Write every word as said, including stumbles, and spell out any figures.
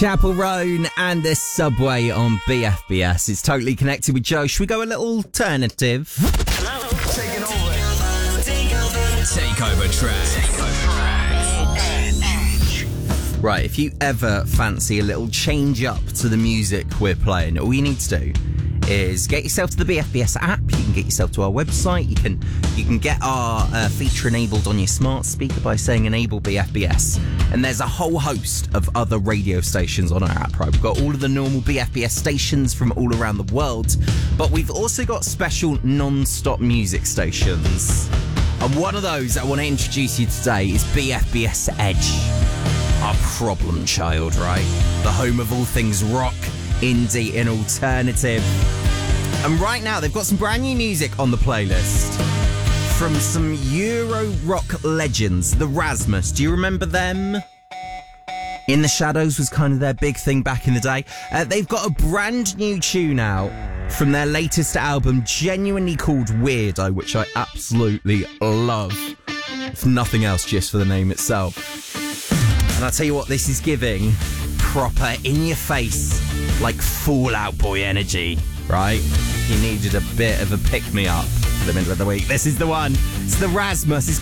Chapel Roan and the Subway on B F B S. It's Totally Connected with Joe. Should we go a little alternative? Hello. Taking over. Take over. Take over track. Take over track. Right, if you ever fancy a little change up to the music we're playing, all you need to do is get yourself to the B F B S app. You can get yourself to our website. You can you can get our uh, feature enabled on your smart speaker by saying enable B F B S. And there's a whole host of other radio stations on our app, right? We've got all of the normal B F B S stations from all around the world, but we've also got special non-stop music stations. And one of those I want to introduce you today is B F B S Edge. Our problem child, right? The home of all things rock, indie and alternative. And right now they've got some brand new music on the playlist from some Euro rock legends, the Rasmus. Do you remember them? In the Shadows was kind of their big thing back in the day. Uh, they've got a brand new tune out from their latest album, genuinely called Weirdo, which I absolutely love. If nothing else, just for the name itself. And I'll tell you what, this is giving proper in your face, like Fall Out Boy energy, right? You needed a bit of a pick-me-up for the middle of the week. This is the one. It's the Rasmus. It's